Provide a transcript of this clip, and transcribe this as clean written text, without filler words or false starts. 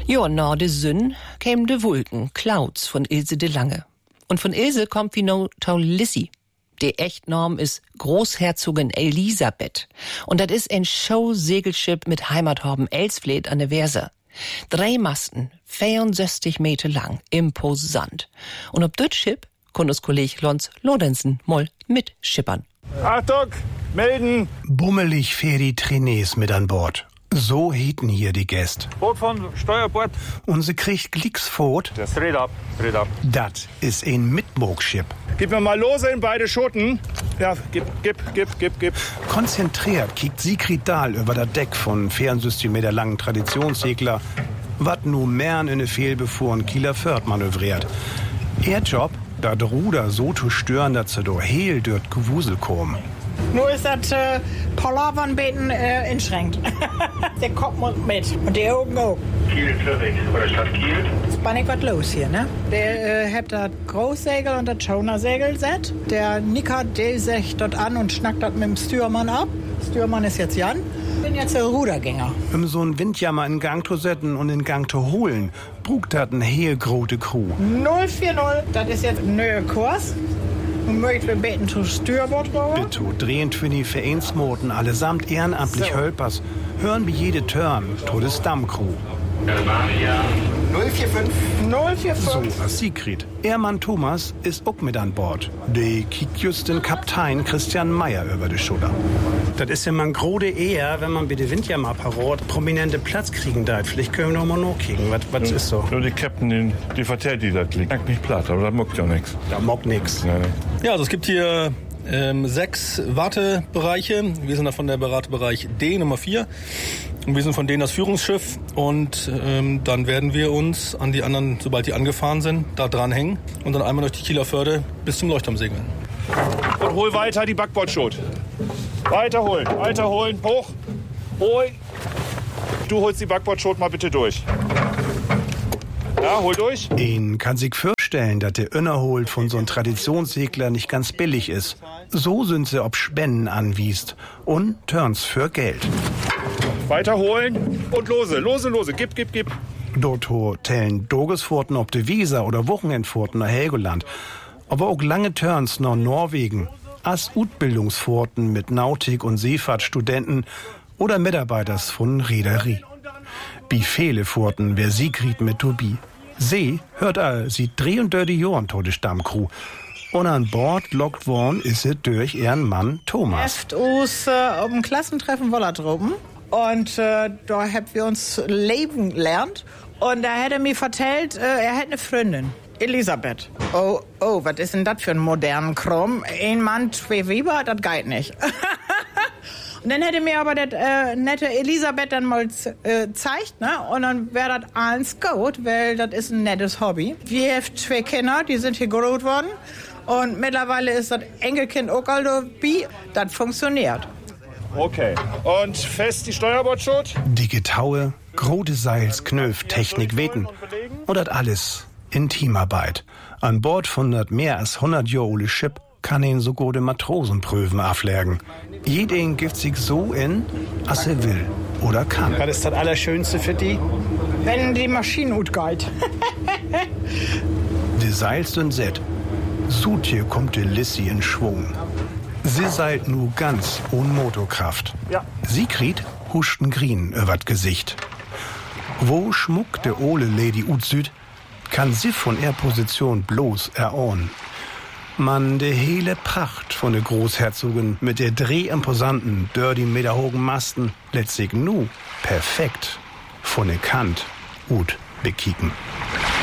Jo, nach de Sünn kämen de Wolken, Clouds von Ilse de Lange. Und von Ilse kommt wie no Tau Lissy. Der Echtnorm ist Großherzogin Elisabeth. Und das ist ein Show-Segelschiff mit Heimathafen Elsfleth an der Weser. 3 Masten, 64 Meter lang, imposant. Und ob das Schiff kann uns Kollege Lons Lorenzen mal mitschippern. Achtung, melden! Bummelig fährt die Trainés mit an Bord. So hieten hier die Gäste. Boot von Steuerbord. Und sie kriegt Glicksfot. Das dreht ab. Das ist ein Mitmogschiff. Gib mir mal Lose in beide Schoten. Ja, gib. Konzentriert kickt Sigrid Dahl über das Deck von 64 Meter langen Traditionssegler, wat nu Mern in ne fehlbefuhren Kieler Förd manövriert. Ihr Job, dat Ruder so zu stören, dass sie do heel dort Gewusel kommen. Nur ist das Palavernbeten inschränkt. Der Kopf muss mit und die Augen auch. Kiel, Zürich oder Stadt Kiel. Ist bei nicht was los hier, ne? Der hat das Großsegel und das Schaunersegel set. Der nickert, der sich dort an und schnackt das mit dem Stürmann ab. Stürmann ist jetzt Jan. Ich bin jetzt der Rudergänger. Um so einen Windjammer in Gang zu setzen und in Gang zu holen, brugt das eine heel grote Crew. 040, das ist jetzt ein neuer Kurs. Und möchten wir beten zu Steuerbord rüber? Bitte, 23 Vereinsmoten, allesamt ehrenamtlich So. Hölpers, hören wie jede Turn, to de Stammcrew. Germania. 045. So, als Sigrid. Ehrmann Thomas ist auch mit an Bord. De kickt just den Kaptein Christian Meyer über die Schulter. Das ist ja mal ein grode eher, wenn man bei der Windjammer-Parade prominente Platz kriegen darf. Vielleicht können wir noch mal nachkriegen. Was ist so? Nur die Captain, die vertellt die das liegt. Merkt nicht platt, aber das mockt ja nichts. Da mockt nix. Ja, also es gibt hier 6 Wartebereiche. Wir sind da von der Beratebereich D, Nummer 4. Und wir sind von denen das Führungsschiff. Und dann werden wir uns an die anderen, sobald die angefahren sind, da dran hängen. Und dann einmal durch die Kieler Förde bis zum Leuchtturm segeln. Und hol weiter die Backbordschot. Weiter holen, hoch. Hol. Du holst die Backbordschot mal bitte durch. Ja, hol durch. Ihn kann sich vorstellen, dass der Innerholt von so einem Traditionssegler nicht ganz billig ist. So sind sie ob Spenden anwiest und Turns für Geld. Weiter holen und lose. Gib. Dort tellen Dogesfurten ob de Weser oder Wochenendfurten nach Helgoland. Aber auch lange Turns nach Norwegen. As Utbildungsfurten mit Nautik- und Seefahrtstudenten oder Mitarbeiters von Reederie. Wie viele Furten wer Sigrid mit Tobi. See hört all, sie 33 Jahren tode Stammcrew. Und an Bord lockt worden ist sie durch ihren Mann Thomas. Erst uns auf dem Klassentreffen Wollertropen. Und da haben wir uns leben gelernt. Und da hat er mir vertellt, er hat eine Freundin. Elisabeth. Oh, was ist denn das für ein modernen Krumm? Ein Mann, 2 Weiber, das geht nicht. Und dann hätte mir aber das nette Elisabeth dann mal zeigt, ne? Und dann wäre das alles gut, weil das ist ein nettes Hobby. Wir haben 2 Kinder, die sind hier groß worden. Und mittlerweile ist das Enkelkind auch dabei. Das funktioniert. Okay. Und fest die Steuerbordschot. Dicke Taue, grote Seils, Knöpf, Technik, Weten. Und das alles in Teamarbeit. An Bord von das mehr als 100 Jahre alte Schiff kann ihn so gute Matrosenprüfen auflegen. Jeden gibt sich so in, als er will oder kann. Was ist das Allerschönste für die? Wenn die Maschine gut geht. Die Seils sind set. Sut hier kommt die Lissy in Schwung. Sie seilt nur ganz ohne Motorkraft. Ja. Sigrid huschten Grien übers Gesicht. Wo schmuckt der ole Lady Utsüd, kann sie von ihrer Position bloß erahnen. Man, de hele Pracht von der Großherzogin mit der drehimposanten, 30 Meter hohen Masten lässt sich nu perfekt von der Kant gut bekicken.